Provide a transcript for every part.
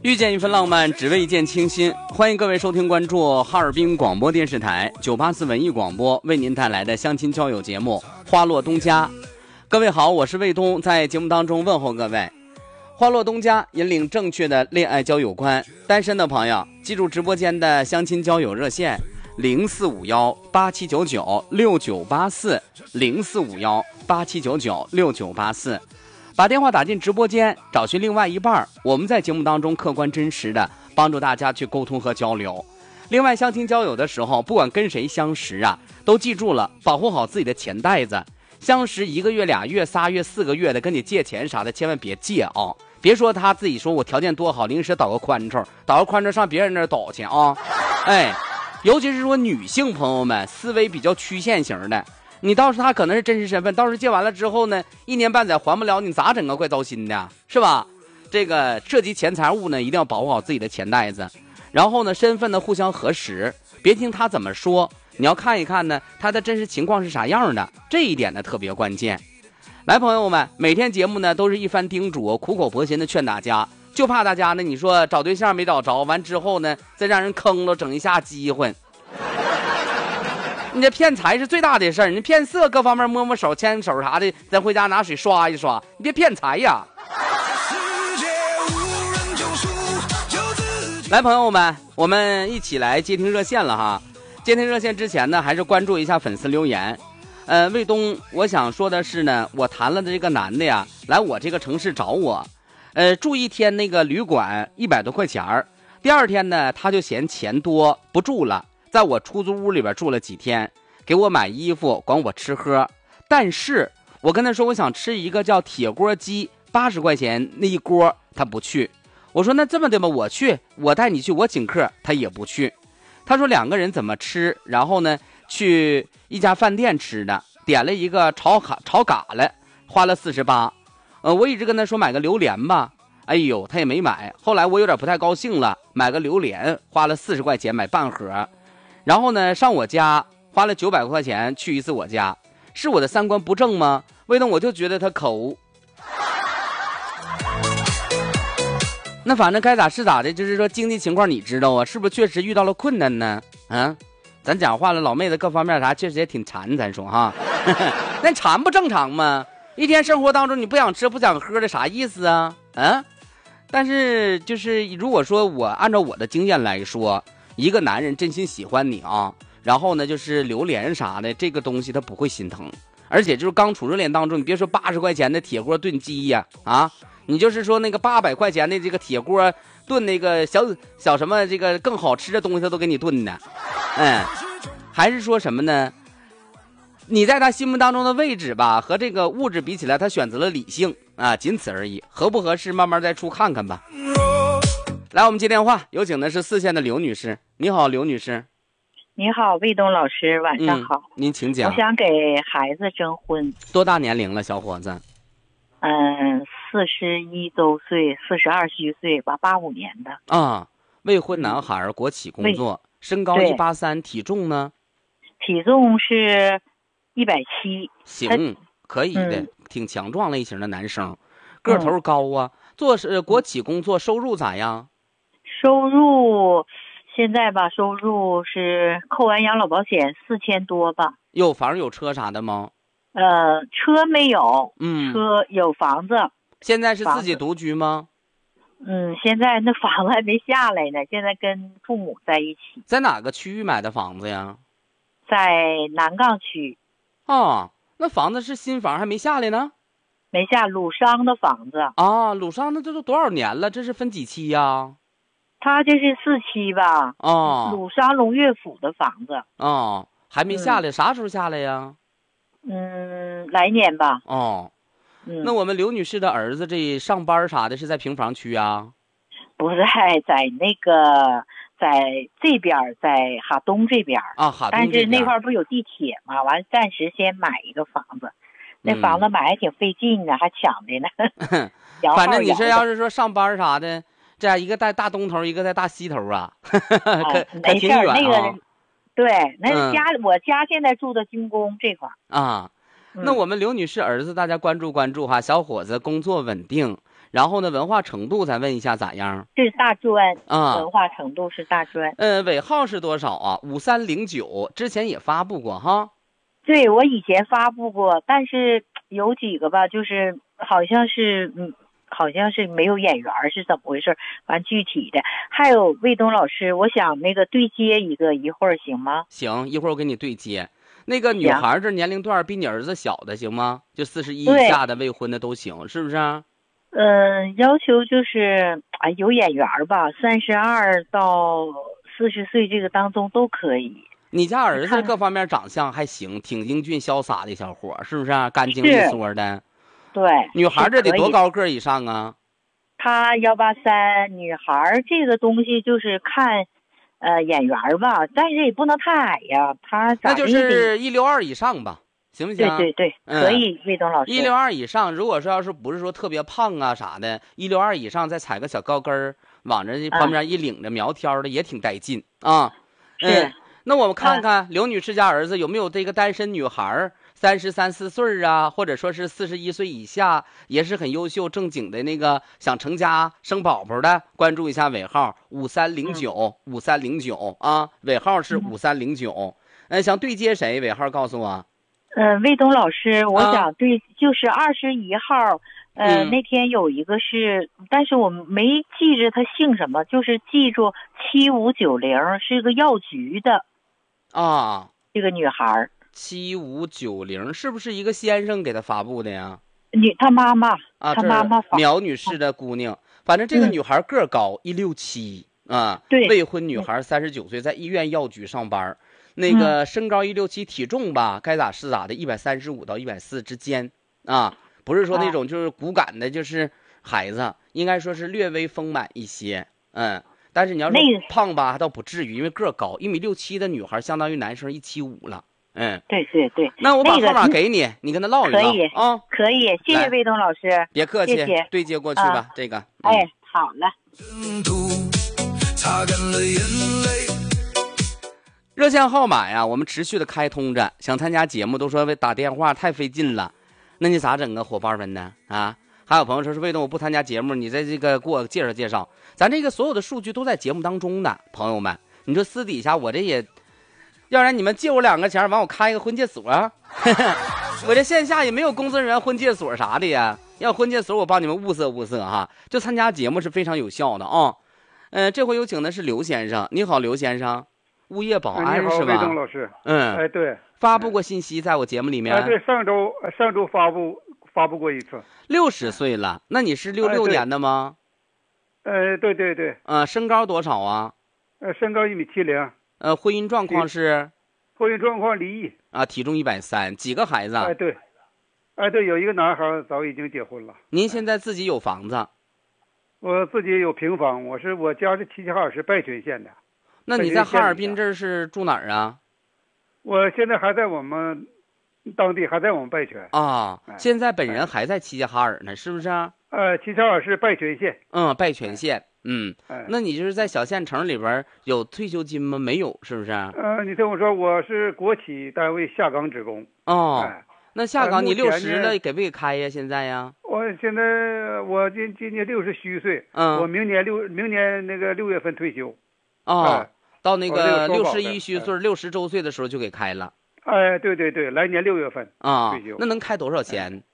遇见一份浪漫，只为一见倾心。欢迎各位收听关注哈尔滨广播电视台984文艺广播为您带来的相亲交友节目《花落东家》。各位好，我是卫东，在节目当中问候各位。花落东家引领正确的恋爱交友观，单身的朋友记住直播间的相亲交友热线045187996984，045187996984，把电话打进直播间，找寻另外一半，我们在节目当中客观真实的帮助大家去沟通和交流。另外，相亲交友的时候，不管跟谁相识啊，都记住了保护好自己的钱袋子。相识1个月、2月、3月、4个月的，跟你借钱啥的，千万别借啊！别说他自己说我条件多好，临时倒个宽抽上别人那儿倒去啊！哎，尤其是说女性朋友们思维比较曲线型的，你到时他可能是真实身份，到时借完了之后呢，1年半载还不了，你咋整啊？怪糟心的，是吧？这个涉及钱财物呢，一定要保护好自己的钱袋子，然后呢，身份呢互相核实，别听他怎么说，你要看一看呢，他的真实情况是啥样的，这一点呢特别关键。来，朋友们，每天节目呢都是一番叮嘱，苦口婆心的劝大家，就怕大家呢，你说找对象没找着，完之后呢，再让人坑了，整一下机会。你这骗财是最大的事儿，你骗色各方面摸摸手、牵手啥的，咱回家拿水刷一刷，你别骗财呀。来，朋友们，我们一起来接听热线了哈。接听热线之前呢，还是关注一下粉丝留言。卫东，我想说的是呢，我谈了的这个男的呀，来我这个城市找我，住一天那个旅馆100多块钱，第二天呢，他就嫌钱多不住了，在我出租屋里边住了几天，给我买衣服，管我吃喝。但是我跟他说我想吃一个叫铁锅鸡，80块钱那一锅，他不去。我说那这么的吧，我去，我带你去，我请客，他也不去。他说2个人怎么吃，然后呢去一家饭店吃的，点了一个炒嘎啦，花了48。我一直跟他说买个榴莲吧，哎呦他也没买。后来我有点不太高兴了，买个榴莲花了40块钱买半盒。然后呢上我家花了900块钱去一次我家，是我的三观不正吗？卫东，我就觉得他抠。那反正该咋是咋的，就是说经济情况你知道啊，是不是确实遇到了困难呢？啊，咱讲话了，老妹子各方面啥确实也挺馋，咱说哈。那馋不正常吗？一天生活当中你不想吃不想喝的啥意思啊？啊，但是就是如果说我按照我的经验来说，一个男人真心喜欢你啊，然后呢就是榴莲啥的这个东西他不会心疼，而且就是刚处热恋当中，你别说80块钱的铁锅炖鸡呀，啊，你就是说那个800块钱的这个铁锅炖那个小什么这个更好吃的东西他都给你炖的。还是说什么呢，你在他心目当中的位置吧，和这个物质比起来，他选择了理性啊，仅此而已，合不合适慢慢再出看看吧。来，我们接电话，有请的是4线的刘女士。你好，刘女士。 你好，卫东老师，晚上好。 您请讲。 我想给孩子征婚。 多大年龄了，小伙子 ？41周岁，42虚岁吧，85年的。 啊，未婚男孩，国企工作，身高183，体重呢？ 体重是170。 行，可以的，挺强壮类型的男生，个头高啊。做国企工作，收入咋样？ 收入现在吧，收入是扣完养老保险4000多吧。有房有车啥的吗？ 车没有，车有房子。 现在是自己独居吗？ 现在那房子还没下来呢，现在跟父母在一起。 在哪个区域买的房子呀？ 在南岗区。 哦，那房子是新房还没下来呢？ 没下，鲁商的房子。 啊，鲁商，那这都多少年了？这是分几期呀？ 他这是4期吧。 哦， 鲁商龙悦府的房子。 哦，还没下来，啥时候下来呀？ 来年吧。 哦，那我们刘女士的儿子这上班啥的是在平房区啊？ 不是，在那个在这边，在哈东这边啊，哈东这边。 但是那块不有地铁吗？完暂时先买一个房子，那房子买还挺费劲呢，还抢的呢。 反正你是要是说上班啥的，这样一个在大东头，一个在大西头啊， 没事儿，那个对，那家我家现在住的军工这块啊。那我们刘女士儿子，大家关注关注哈，小伙子工作稳定， 然后呢，文化程度咱问一下咋样？ 是大专啊， 文化程度是大专。 尾号是多少啊？5309，之前也发布过哈。 对，我以前发布过，但是有几个吧，就是好像是没有眼缘，是怎么回事？完具体的，还有卫东老师，我想那个对接一会儿行吗？ 行，一会儿我给你对接。那个女孩这年龄段比你儿子小的行吗？就41以下的未婚的都行，是不是？ 要求就是有眼缘吧，32到40岁这个当中都可以。 你家儿子各方面长相还行，挺英俊潇洒的小伙，是不是？干净利索的。 对。 女孩这得多高个以上啊？ 她183，女孩这个东西就是看眼缘吧，但是也不能太矮呀。她那就是162以上吧，行不行？ 对，可以，卫东老师。 162以上，如果说要是不是说特别胖啊啥的，162以上再踩个小高跟儿，往这旁边一领着苗条的，也挺带劲啊。 是。 那我们看看刘女士家儿子有没有这个单身女孩，33、4岁啊，或者说是41岁以下，也是很优秀正经的那个想成家生宝宝的，关注一下尾号5309，5309啊，尾号是5309。想对接谁？尾号告诉我。 卫东老师，我想就是21号。那天有一个是，但是我没记着他姓什么，就是记住7590是个药局的。这个女孩 7590是不是一个先生给她发布的呀？ 她妈妈她妈妈发。 苗女士的姑娘，反正这个女孩个高167啊， 对， 未婚女孩39岁，在医院药局上班，那个身高167，体重吧该咋是咋的，135到140之间啊，不是说那种就是骨感的，就是孩子，应该说是略微丰满一些，但是你要说胖吧，还倒不至于，因为个高，1.67米的女孩相当于男生175了。 对。 那我把号码给你，你跟他唠一唠。 可以，谢谢卫东老师。 别客气， 谢谢。 对接过去吧，这个。 好了。 热线号码呀，我们持续的开通着，想参加节目都说打电话太费劲了，那你咋整啊，伙伴们呢？还有朋友说是卫东我不参加节目，你在这个给我介绍介绍，咱这个所有的数据都在节目当中的，朋友们，你说私底下我这也，要然你们借我2个钱，完我开一个婚介所我这线下也没有工作人员婚介所啥的呀，要婚介所我帮你们物色物色哈，就参加节目是非常有效的啊。这回有请的是刘先生，你好，刘先生，物业保安是吧？ 卫东老师。对， 发布过信息在我节目里面。 对，上周发布过一次。 60岁了，那你是66年的吗？ 对。 身高多少啊？ 身高1.70米。 婚姻状况是？ 婚姻状况离异。 体重130，几个孩子？ 对，有一个男孩早已经结婚了。 您现在自己有房子？ 我自己有平房，我家是齐齐哈尔市拜泉县的。 那你在哈尔滨这是住哪儿啊？ 我现在还在我们当地，还在我们拜泉现在本人还在齐齐哈尔呢，是不是？ 齐齐哈尔市拜泉县。 拜泉县。那你就是在小县城里边有退休金吗？没有，是不是？ 你听我说，我是国企单位下岗职工。 那下岗你60了，给不给开呀？现在呀？ 我今年60虚岁。我明年那个6月份退休。 到那个61虚岁60周岁的时候就给开了。 对，来年6月份退休。 那能开多少钱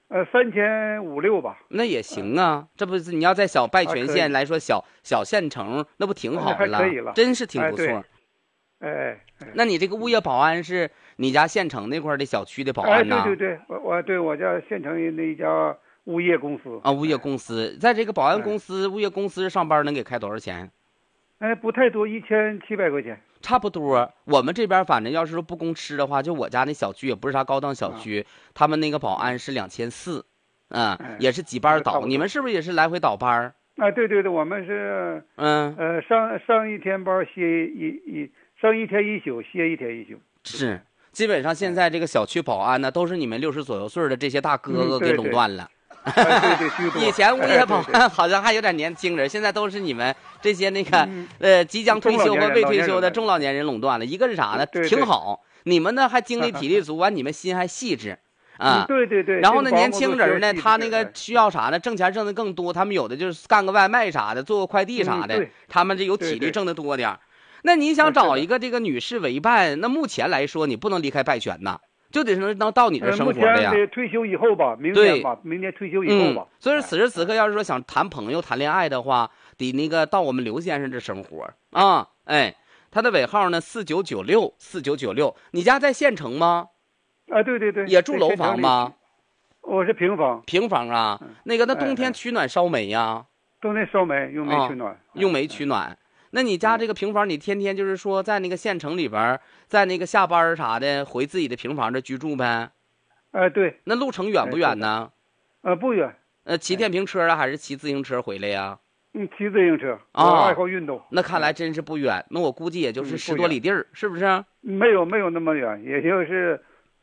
？3500-3600吧。 那也行啊，这不是你要在小拜泉县来说，小县城那不挺好的了？ 可以了， 真是挺不错。那你这个物业保安是你家县城那块的小区的保安呢？ 对，我家县城那一家物业公司。 物业公司，在这个保安公司、物业公司上班能给开多少钱？ 不太多，1700块钱。 差不多，我们这边反正要是说不供吃的话，就我家那小区也不是啥高档小区，他们那个保安是2400，也是几班倒。你们是不是也是来回倒班？ 对，我们是上一天班上一天一宿，歇一天一宿。 是，基本上现在这个小区保安呢，都是你们60左右岁的这些大哥哥给垄断了。以前物业保安好像还有点年轻人，现在都是你们这些那个即将退休或未退休的中老年人垄断了。一个是啥呢？挺好，你们呢还精力体力足，完你们心还细致， 啊。 对对对。 然后呢，年轻人呢，他那个需要啥呢？挣钱挣的更多，他们有的就是干个外卖啥的，做个快递啥的，他们这有体力挣得多点。那你想找一个这个女士为伴，那目前来说你不能离开拜泉呐。就得能到你这生活的呀。 目前得退休以后吧，明年吧，明年退休以后吧。 所以此时此刻，要是说想谈朋友、谈恋爱的话，得那个到我们刘先生这生活啊。哎，他的尾号呢49964996。你家在县城吗？ 啊，对对对。 也住楼房吗？ 我是平房。 平房啊，那冬天取暖烧煤呀？ 冬天烧煤，用煤取暖。 用煤取暖。那你家这个平房，你天天就是说在那个县城里边，在那个下班啥的回自己的平房这居住呗？ 对。 那路程远不远呢？ 不远。 骑电瓶车啊，还是骑自行车回来呀？ 骑自行车。我爱好运动。 那看来真是不远。那我估计也就是10多里地儿，是不是？ 没有那么远，也就是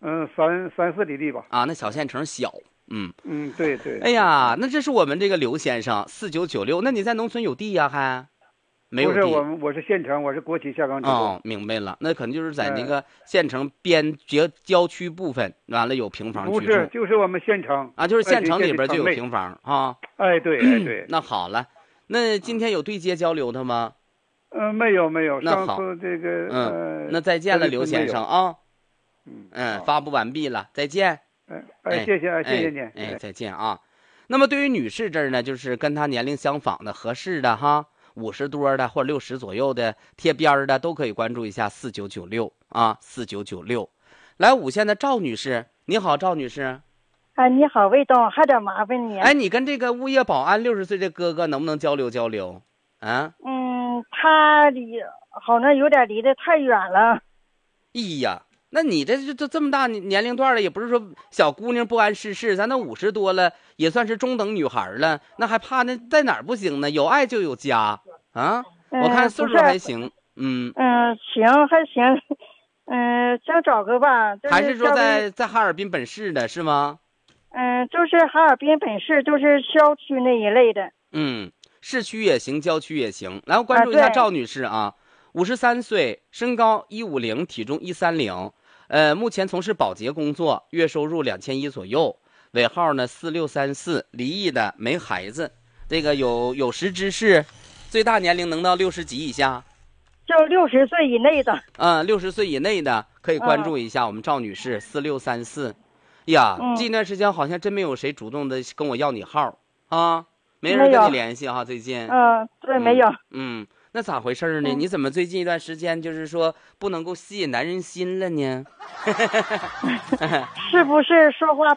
3、4里地吧。 啊，那小县城小。 对对。 哎呀，那这是我们这个刘先生4996。那你在农村有地呀？还？没有地。 不是我是县城，我是国企下岗职工。 明白了，那可能就是在那个县城边郊区部分，完了有平房居住。 不是，就是我们县城啊，就是县城里边就有平房啊。 哎，对，哎对。 那好了，那今天有对接交流的吗？ 没有。 那好， 上次这个那再见了，刘先生啊。发布完毕了，再见。 谢谢您。 再见啊。那么对于女士这儿呢，就是跟她年龄相仿的、合适的哈。50多的或者60左右的贴边的都可以关注一下4996啊，4996。来5线的赵女士，你好，赵女士。 你好，魏东，还得麻烦你。 你跟这个物业保安60岁这哥哥能不能交流交流啊？ 他好像有点离得太远了。 哎呀，那你这么大年龄段了，也不是说小姑娘不谙世事，咱都50多了，也算是中等女孩了，那还怕那在哪儿不行呢？有爱就有家啊！我看岁数还行。 行还行。想找个吧， 还是说在哈尔滨本市的是吗？ 就是哈尔滨本市，就是郊区那一类的。 市区也行，郊区也行。来，我关注一下赵女士啊，53岁，身高150，体重130，目前从事保洁工作，月收入2100左右，尾号呢4634，离异的，没孩子，这个有识之士，最大年龄能到60几以下？ 就60岁以内的。 60岁以内的可以关注一下我们赵女士4634。呀，近段时间好像真没有谁主动的跟我要你号啊，没人跟你联系哈，最近。 对，没有。 那咋回事呢？你怎么最近一段时间就是说不能够吸引男人心了呢？ 是不是说话